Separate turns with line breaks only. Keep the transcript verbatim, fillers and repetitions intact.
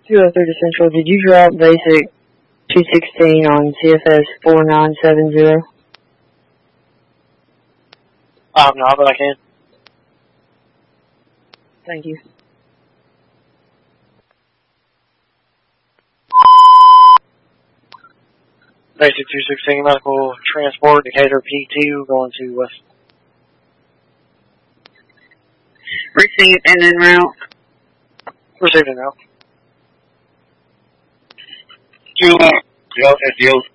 two oh three to Central, did you drop basic two sixteen on C F S four nine seven zero?
Um, no, but I can.
Thank you.
Basic two sixteen medical transport, Decatur P two, going to West.
Receive and en route.
Received en route.
Two, uh, Delta, Delta.